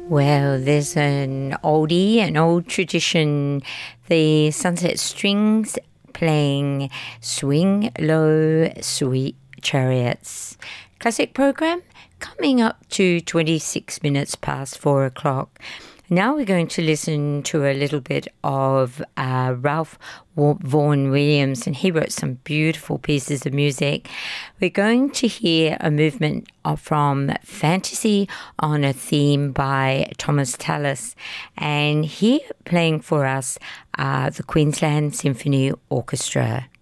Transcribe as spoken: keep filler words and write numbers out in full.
Well, there's an oldie, an old tradition, the Sunset Strings playing Swing Low, Sweet Chariots. Classic program coming up to twenty-six minutes past four o'clock. Now we're going to listen to a little bit of uh, Ralph Vaughan Williams, and he wrote some beautiful pieces of music. We're going to hear a movement from Fantasy on a Theme by Thomas Tallis, and here playing for us uh, the Queensland Symphony Orchestra.